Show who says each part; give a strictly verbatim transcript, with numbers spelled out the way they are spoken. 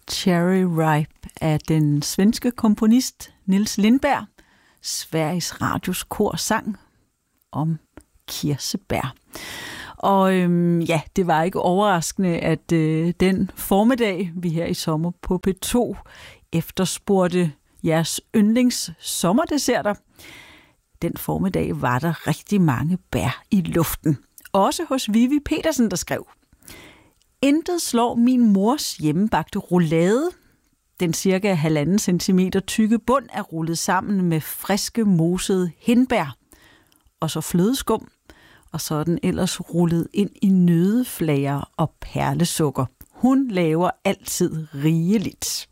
Speaker 1: Cherry Ripe af den svenske komponist Niels Lindberg. Sveriges Radios kor sang om kirsebær. Og øhm, ja, det var ikke overraskende, at øh, den formiddag, vi her i sommer på P to efterspurgte jeres yndlings sommerdesserter. Den formiddag var der rigtig mange bær i luften. Også hos Vivi Petersen, der skrev: Intet slår min mors hjemmebagte roulade. Den cirka halvanden centimeter tykke bund er rullet sammen med friske mosede hindbær. Og så flødeskum. Og så er den ellers rullet ind i nøddeflager og perlesukker. Hun laver altid rigeligt.